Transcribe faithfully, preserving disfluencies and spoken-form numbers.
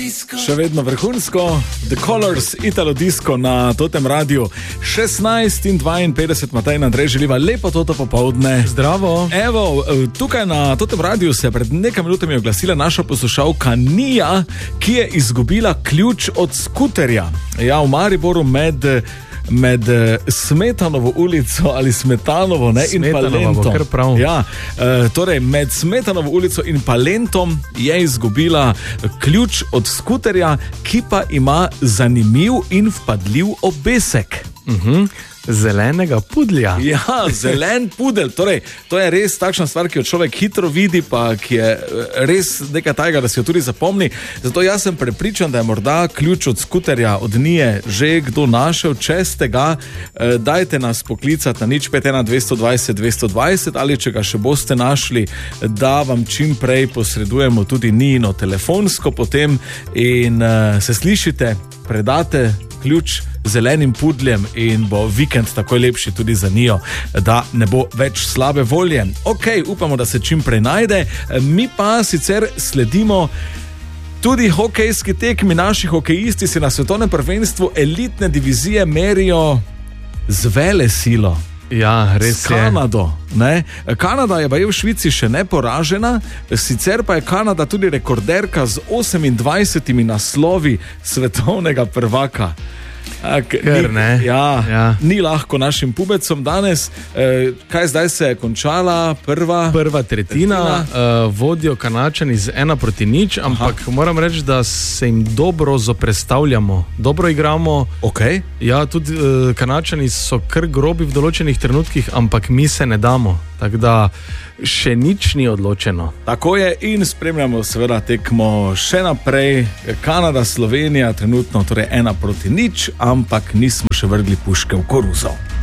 Še vedno vrhunsko, The Colors, Italo Disco na Totem radiju. šestnajst in dvainpetdeset, Matej in Andrej želiva lepo toto popoldne. Zdravo. Evo, tukaj na Totem radiju se je pred nekaj minutami oglasila naša poslušalka Nija, ki je izgubila ključ od skuterja. Ja, v Mariboru med... med Smetanovo ulico ali Smetanovo, ne, in Palentom. Ja, e, torej med Smetanovo ulico in Palentom je izgubila ključ od skuterja, ki pa ima zanimiv in vpadljiv obesek. Mhm. Zelenega pudlja. Ja, zelen pudel, torej, to je res takšna stvar, ki jo človek hitro vidi, pa ki je res nekaj tajega, da si jo tudi zapomni. Zato jaz sem prepričan, da je morda ključ od skuterja, od Nije, že kdo našel. Če ste ga, eh, dajte nas poklicati na nič pet ena dvesto dvajset dvesto dvajset ali če ga še boste našli, da vam čim prej posredujemo tudi Nijino telefonsko potem in eh, se slišite, predate ključ zelenim pudljem in bo vikend takoj lepši tudi za Nijo, da ne bo več slabe volje. Ok, upamo, da se čim prej najde. Mi pa sicer sledimo tudi hokejski tekmi. Naši hokejisti se na svetovnem prvenstvu elitne divizije merijo z velesilo. Ja, res s Kanado, ne? Kanada je pa je v Švici še neporažena, sicer pa je Kanada tudi rekorderka z osemindvajsetimi naslovi svetovnega prvaka. Ak, Ker, ni, ja, ja. Ni lahko našim pubecom danes. E, kaj zdaj se je končala prva, prva tretjina? tretjina. Uh, vodijo Kanačani z ena proti nič, ampak Aha. moram reči, da se jim dobro zoprestavljamo. Dobro igramo. Okay. Ja, tudi uh, Kanačani so kar grobi v določenih trenutkih, ampak mi se ne damo. Tako da še nič ni odločeno. Tako je in spremljamo seveda tekmo še naprej. Kanada, Slovenija trenutno torej ena proti nič, ampak nismo še vrgli puške v koruzo.